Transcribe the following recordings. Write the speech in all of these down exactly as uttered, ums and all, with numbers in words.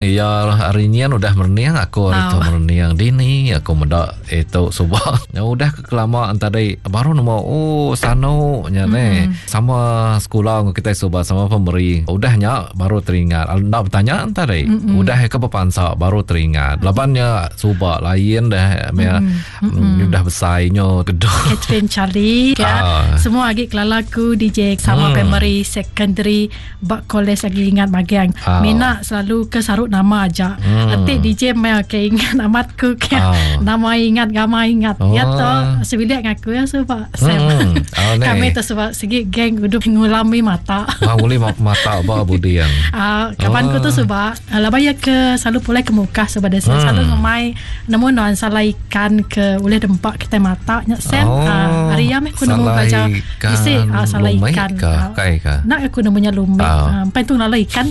Ya hari ni kan udah merniang aku hari tu merniang dini aku mendak itu subah. Ya udah kelamaan tadi baru nama oh sano nya ne sama sekolah kita subah sama pemberi. Udahnya baru teringat. Ndak bertanya tadi. Udah ke pepansa baru teringat. Labannya subah lain dah me udah besarnya gedung. Catherine Charlie ya. Semua lagi kelalaku D J sama primary secondary bak college lagi ingat bagian. Mina selalu ke sarut nama aja. Hmm. Atik D J mel ke ingat amatku ke oh. Nama ingat gama ingat. Oh. Ya toh sebilik ngaku ya sebab hmm. oh, kami tu sebab segi geng udah ngulami mata. Ngulami mata apa budi yang. Ah kawan ku tu sebab labaya ke selalu pulai ke muka sebab dia hmm. selalu ngemai nemu non salah ikan ke oleh dempak kita mata nya sen. Oh. Ah hari ya meh ku nemu baca isi ah, salah ikan. Nak aku nemunya lumik. Ah uh, pentung nala ikan.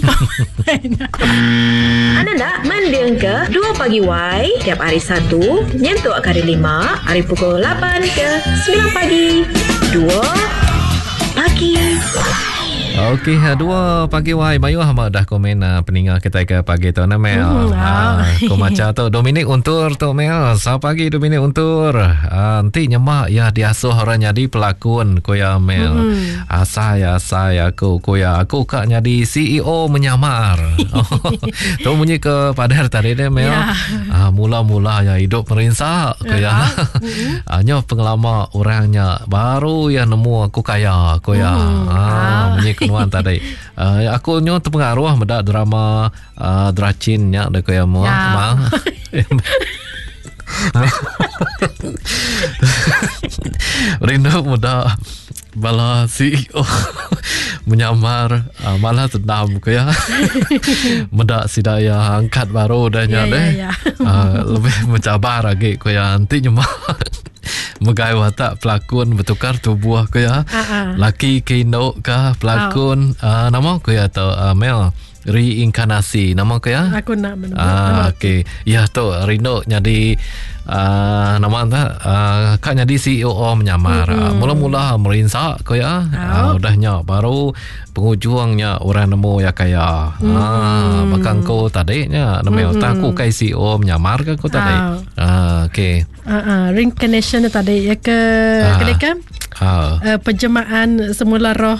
Anda nak mendeng ke dua pagi Y tiap hari Sabtu nyentuk kali lima hari pukul lapan ke sembilan pagi dua pagi. Okey, dua pagi wahai Bayu Ahmad dah komen uh, peninggal kita ke pagi tu na Mel. Uh, uh, ko macam tu Dominik Untur tu Mel. Selamat pagi Dominik Untur. Uh, nanti nyemak ya diasuh orang jadi pelakon ko ya Mel. Mm. Uh, saya saya aku ko ya aku kak jadi C E O menyamar. Tu bunyi ke padar tadi deh Mel. Yeah. Uh, mula-mula ya hidup merinsak ko ya. Hanya uh, pengalaman orangnya baru ya nemu aku kaya ko ya. Mm. Uh, bunyi nuan tadi. Uh, aku nyo terpengaruh benda drama uh, Dracin nya de kaya mo. Ma. Rindu muda bala C E O menyamar uh, malah tendam kaya. Muda sidaya angkat baru dahnya yeah, deh. Yeah, yeah. uh, lebih mencabar lagi kaya nanti nyemak. Megai watak pelakon bertukar tubuh ke ya. Uh-uh. Laki kino kah pelakon oh. uh, nama ke ya atau uh, Mel reinkarnasi nama ke ya. Aku nak menemu. Ah okey. Ya tu Rino jadi uh, nama anda uh, kak jadi C E O menyamar. Mm-hmm. Uh, mula-mula merinsak ke ya. Oh. Uh, udahnya baru pengujungnya orang nemu ya kaya. Mm. Ah bahkan kau tadinya nama mm-hmm. aku kai C E O menyamar ke kau tadi. Oh. Ah okey. Uh, uh, reincarnation tadi ya ke uh, kedeka uh. uh, penjemaan semula roh.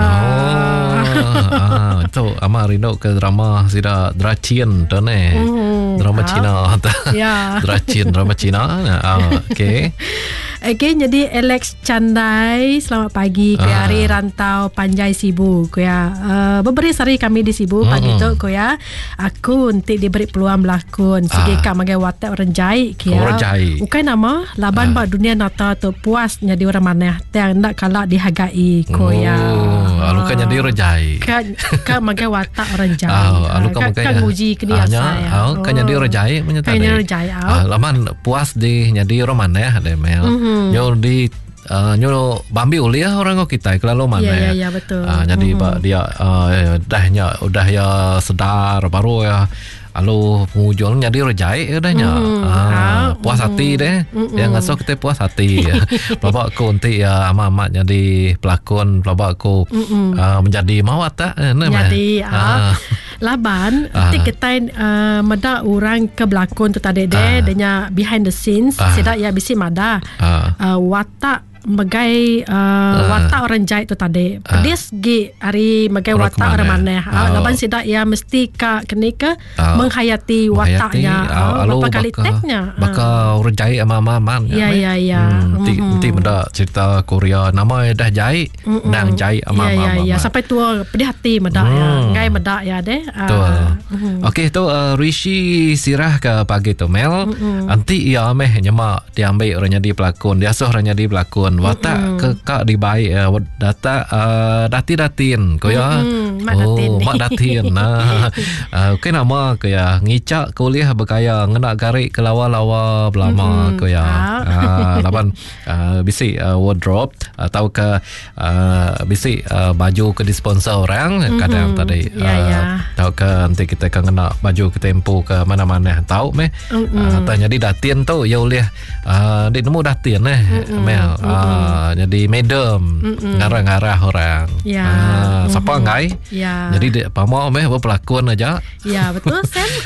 Ah. Oh, ah, tu ama Rino ke drama sida Dracin tu ne. Mm. Drama uh. Cina. Ya. Dracin drama Cina. Ah okey. Okay, jadi Alex Chandai, selamat pagi. Kuya hari rantau Panjai Sibu. Kuya uh, beberapa hari kami di Sibu pagi mm-hmm. tu. Kuya aku nanti diberi peluang melakon. Segi kak magai watak orang jai. Kuya bukan nama laban ah. Bak dunia nata tu puas jadi orang mana yang nak kalah dihargai. Kuya. Oh, alu kan jadi orang jai. Kan kan magai watak orang jai. Oh, alu kan magai kan uji ke dia saya. Oh, kan jadi orang jai menyata. Kan jadi orang jai. Laman puas di jadi orang mana ada Mel. Nyo di uh, nyo bambi uliah orang kita kalau mana ya. Ya, ya betul. Uh, jadi mm-hmm. dia uh, dahnya udah ya sedar baru ya. Lalu penghujungnya dia rejai udahnya. Mm. Ah, puas mm. hati deh. Mm-mm. Yang ngasok kita puas hati. Bapak aku nanti ya amat-amat jadi pelakon. Bapak aku uh, menjadi mawat tak? Jadi ah. Laban nanti kita uh, mada orang ke belakon tu tadi deh. Denya behind the scenes. Ah. Sedak ya bisi mada. Ah. Uh, watak megai uh, uh, watak orang jahit tu tadi. Uh, Pedis gi hari megai watak orang mana. Uh, Laban sidak ya mesti ka kenika uh, menghayati wataknya. Uh, uh, berapa kali teknya. Baka orang jahit ama-ama. Ya ya ya. Nanti nanti menda cerita Korea nama dah jahit nang jahit ama-ama. Ya ya ya sampai tua pedih hati meda ya. Ngai meda ya deh. Tu. Okey tu Rishi Sirah ke pagi tu Mel. Nanti ia meh nyemak diambil orang jadi pelakon. Dia asuh orang jadi pelakon. Watak mm-hmm. ke kak di baik uh, data uh, dati datin ko ya mm-hmm. mak oh datin mak datin nah uh, okay, nama ko ya ngicak kuliah berkaya ngena garik ke lawa-lawa belama mm-hmm. ko ya uh, laban uh, bisi uh, wardrobe atau ke uh, bisi uh, baju ke disponsor orang mm-hmm. kadang tadi yeah, uh, yeah. tahu ke nanti kita kan kena baju ke tempo ke mana-mana tahu meh mm-hmm. uh, tanya di datin tu ya ulih uh, di nemu datin eh mm-hmm. Mel uh, Uh, jadi madam Mm-mm. ngarah-ngarah orang. Ya. Uh, siapa mm-hmm. ngai? Ya. Jadi dia pamau meh berpelakon aja. Ya betul Sam.